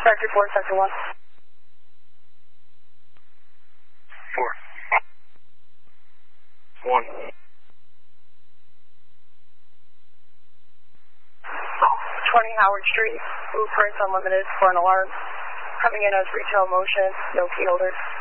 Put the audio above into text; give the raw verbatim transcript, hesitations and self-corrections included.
Sector four, Sector one. Four. One. twenty Howard Street, Blueprints Unlimited for an alarm. Coming in as retail motion, no key holders.